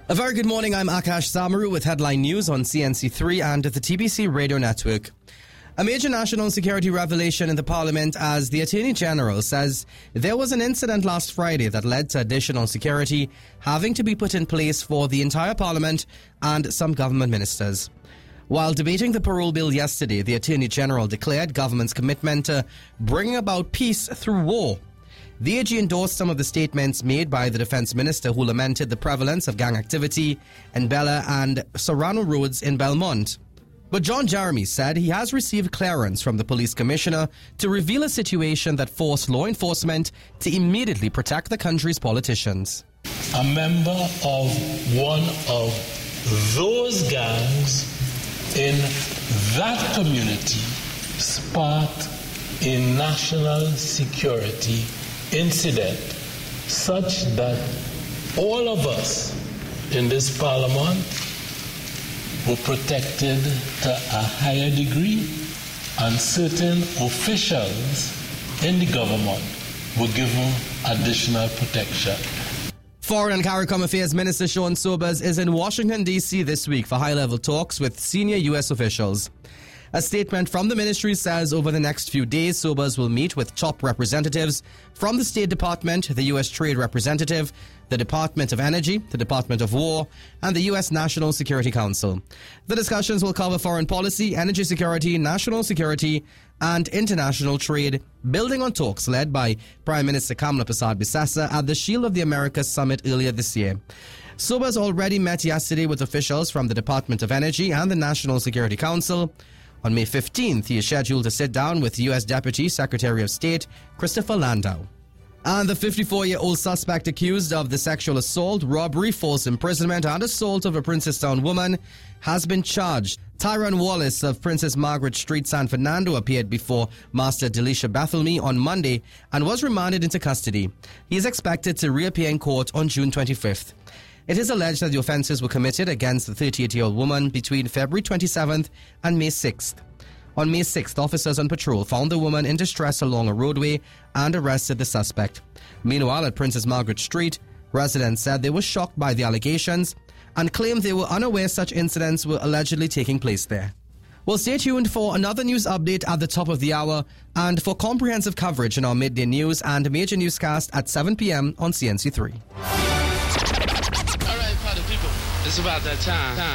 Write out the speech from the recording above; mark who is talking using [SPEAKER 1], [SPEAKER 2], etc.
[SPEAKER 1] A very good morning, I'm Akash Samaru with headline news on CNC3 and the TBC Radio Network. A major national security revelation in the Parliament as the Attorney General says there was an incident last Friday that led to additional security having to be put in place for the entire Parliament and some government ministers. While debating the parole bill yesterday, the Attorney General declared government's commitment to bringing about peace through war. The AG endorsed some of the statements made by the Defence Minister, who lamented the prevalence of gang activity in Bella and Serrano Roads in Belmont. But John Jeremy said he has received clearance from the Police Commissioner to reveal a situation that forced law enforcement to immediately protect the country's politicians.
[SPEAKER 2] A member of one of those gangs in that community sparked a national security incident such that all of us in this Parliament were protected to a higher degree, and certain officials in the government were given additional protection.
[SPEAKER 1] Foreign and CARICOM Affairs Minister Sean Sobers is in Washington, D.C. this week for high-level talks with senior U.S. officials. A statement from the ministry says over the next few days, Sobers will meet with top representatives from the State Department, the U.S. Trade Representative, the Department of Energy, the Department of War, and the U.S. National Security Council. The discussions will cover foreign policy, energy security, national security, and international trade, building on talks led by Prime Minister Kamala Persad-Bissessar at the Shield of the Americas summit earlier this year. Sobers already met yesterday with officials from the Department of Energy and the National Security Council. On May 15th, he is scheduled to sit down with U.S. Deputy Secretary of State Christopher Landau. And the 54-year-old suspect accused of the sexual assault, robbery, false imprisonment, and assault of a Princestown woman has been charged. Tyrone Wallace of Princess Margaret Street, San Fernando, appeared before Master Delisha Bethelme on Monday and was remanded into custody. He is expected to reappear in court on June 25th. It is alleged that the offences were committed against the 38-year-old woman between February 27th and May 6th. On May 6th, officers on patrol found the woman in distress along a roadway and arrested the suspect. Meanwhile, at Princess Margaret Street, residents said they were shocked by the allegations and claimed they were unaware such incidents were allegedly taking place there. Well, stay tuned for another news update at the top of the hour and for comprehensive coverage in our midday news and major newscast at 7 p.m. on CNC3.
[SPEAKER 3] All right, party people, it's about that time.